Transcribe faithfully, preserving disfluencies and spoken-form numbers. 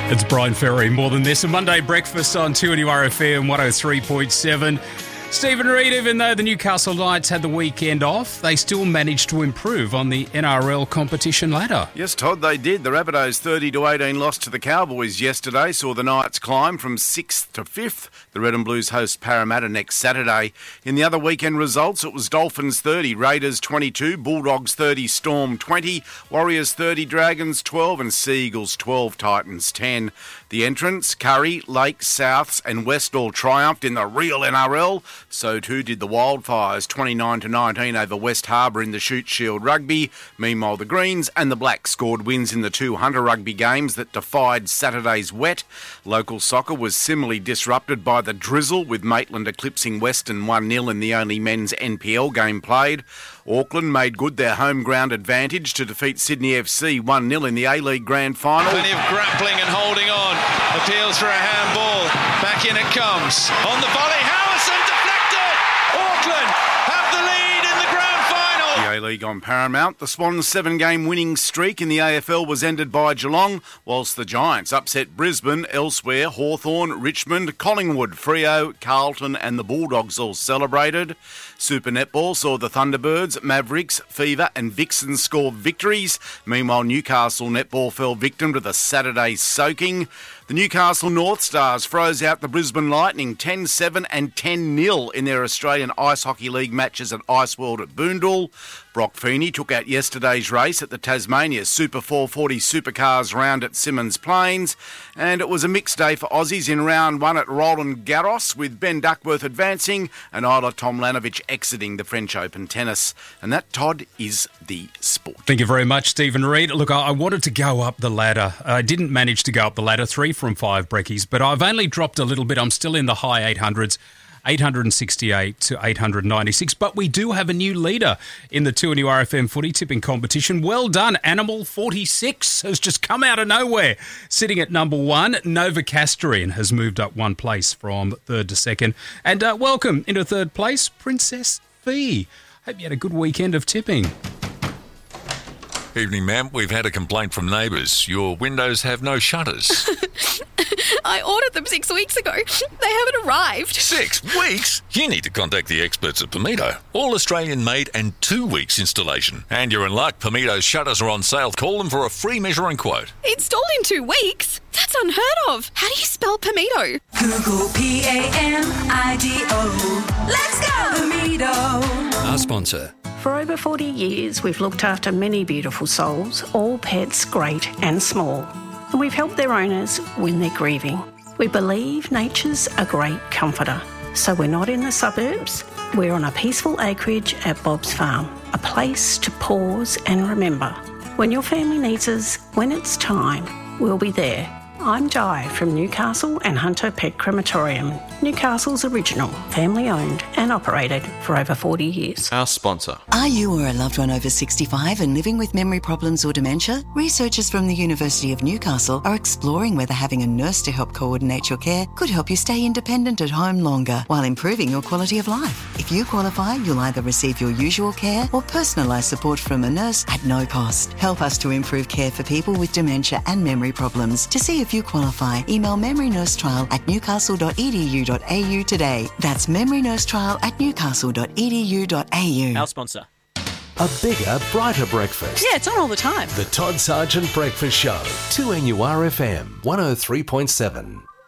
It's Brian Ferry, More Than This, a Monday breakfast on two N U R F M one oh three point seven. Stephen Reid, even though the Newcastle Knights had the weekend off, they still managed to improve on the N R L competition ladder. Yes, Todd, they did. The Rabbitohs thirty to eighteen loss to the Cowboys yesterday saw the Knights climb from sixth to fifth. The Red and Blues host Parramatta next Saturday. In the other weekend results, it was Dolphins thirty, Raiders twenty-two, Bulldogs thirty, Storm twenty, Warriors thirty, Dragons twelve and Sea Eagles twelve, Titans ten. The entrants, Curry, Lake, Souths and West all triumphed in the real N R L. So too did the Wildfires, twenty-nine to nineteen over West Harbour in the Shute Shield Rugby. Meanwhile, the Greens and the Blacks scored wins in the two Hunter Rugby games that defied Saturday's wet. Local soccer was similarly disrupted by the drizzle, with Maitland eclipsing Western one nil in the only men's N P L game played. Auckland made good their home ground advantage to defeat Sydney F C one nil in the A-League Grand Final. Plenty of grappling and holding on. Appeals for a handball. Back in it comes. On the volley, Howison deflected! Auckland have the lead in the grand final. The A-League on Paramount. The Swans' seven-game winning streak in the A F L was ended by Geelong, whilst the Giants upset Brisbane. Elsewhere, Hawthorn, Richmond, Collingwood, Freo, Carlton and the Bulldogs all celebrated. Super Netball saw the Thunderbirds, Mavericks, Fever and Vixens score victories. Meanwhile, Newcastle Netball fell victim to the Saturday soaking. The Newcastle North Stars froze out the Brisbane Lightning ten seven and ten nil in their Australian Ice Hockey League matches at Ice World at Boondall. Brock Feeney took out yesterday's race at the Tasmania Super four forty Supercars round at Symmons Plains. And it was a mixed day for Aussies in round one at Roland Garros, with Ben Duckworth advancing and Isla Tomljanovic exiting the French Open tennis. And that, Todd, is the sport. Thank you very much, Stephen Reid. Look, I wanted to go up the ladder. I didn't manage to go up the ladder, three from five brekkies, but I've only dropped a little bit. I'm still in the high eight hundreds. eight sixty-eight to eight ninety-six, but we do have a new leader in the two N U R F M footy tipping competition. Well done, Animal forty-six has just come out of nowhere. Sitting at number one, Nova Castrian has moved up one place from third to second. And uh, welcome into third place, Princess Fee. Hope you had a good weekend of tipping. Evening, ma'am. We've had a complaint from neighbours. Your windows have no shutters. I ordered them six weeks ago. They haven't arrived. Six weeks? You need to contact the experts at Pimito. All Australian made and two weeks installation. And you're in luck. Pimito's shutters are on sale. Call them for a free measuring quote. Installed in two weeks? That's unheard of. How do you spell Pimito? Google P A M I D O. Let's go, Pimito. Our sponsor. For over forty years, we've looked after many beautiful souls, all pets great and small. And we've helped their owners when they're grieving. We believe nature's a great comforter. So we're not in the suburbs. We're on a peaceful acreage at Bob's Farm, a place to pause and remember. When your family needs us, when it's time, we'll be there. I'm Di from Newcastle and Hunter Pet Crematorium, Newcastle's original, family-owned and operated for over forty years. Our sponsor. Are you or a loved one over sixty-five and living with memory problems or dementia? Researchers from the University of Newcastle are exploring whether having a nurse to help coordinate your care could help you stay independent at home longer while improving your quality of life. If you qualify, you'll either receive your usual care or personalised support from a nurse at no cost. Help us to improve care for people with dementia and memory problems. To see if If you qualify, email memorynursetrial at newcastle dot e d u dot a u today. That's memorynursetrial at newcastle dot e d u dot a u. Our sponsor. A bigger, brighter breakfast. Yeah, it's on all the time. The Todd Sargent Breakfast Show. two N U R F M one oh three point seven.